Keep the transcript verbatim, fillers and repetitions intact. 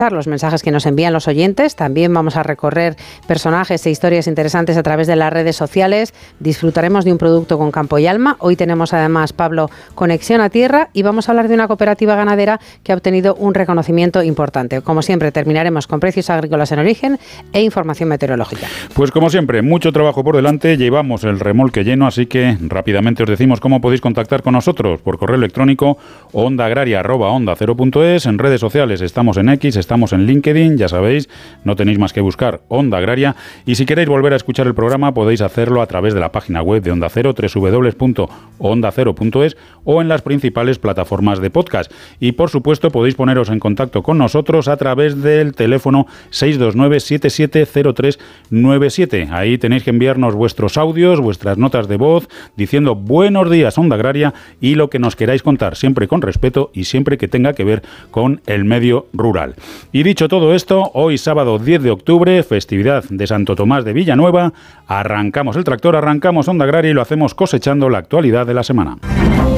los mensajes que nos envían los oyentes. También vamos a recorrer personajes e historias interesantes a través de las redes sociales. Disfrutaremos de un producto con campo y alma. Hoy tenemos además, Pablo, Conexión a Tierra y vamos a hablar de una cooperativa ganadera que ha obtenido un reconocimiento importante. Como siempre, terminaremos con precios agrícolas en origen e información meteorológica. Pues como siempre, mucho trabajo por delante. Llevamos el remolque lleno, así que rápidamente os decimos cómo podéis contactar con nosotros por correo electrónico onda agraria arroba onda cero punto es. En redes sociales estamos en X, Estamos en LinkedIn, ya sabéis, no tenéis más que buscar Onda Agraria. Y si queréis volver a escuchar el programa, podéis hacerlo a través de la página web de Onda Cero, doble u doble u doble u punto onda cero punto es, o en las principales plataformas de podcast. Y por supuesto, podéis poneros en contacto con nosotros a través del teléfono seis dos nueve, siete siete cero tres nueve siete. Ahí tenéis que enviarnos vuestros audios, vuestras notas de voz, diciendo buenos días, Onda Agraria, y lo que nos queráis contar, siempre con respeto y siempre que tenga que ver con el medio rural. Y dicho todo esto, hoy sábado diez de octubre, festividad de Santo Tomás de Villanueva, arrancamos el tractor, arrancamos Onda Agraria y lo hacemos cosechando la actualidad de la semana.